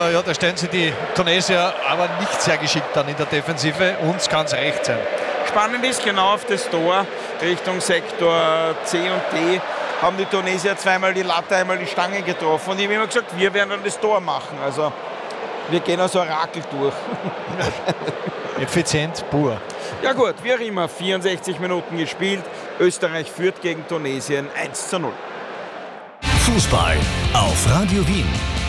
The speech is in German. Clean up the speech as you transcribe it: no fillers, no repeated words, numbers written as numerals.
Ja, da stellen sie die Tunesier aber nicht sehr geschickt dann in der Defensive. Uns kann es recht sein. Spannend ist, genau auf das Tor Richtung Sektor C und D haben die Tunesier zweimal die Latte, einmal die Stange getroffen. Und ich habe immer gesagt, wir werden dann das Tor machen. Also wir gehen als Orakel durch. Effizient pur. Ja gut, wie auch immer, 64 Minuten gespielt. Österreich führt gegen Tunesien 1:0. Fußball auf Radio Wien.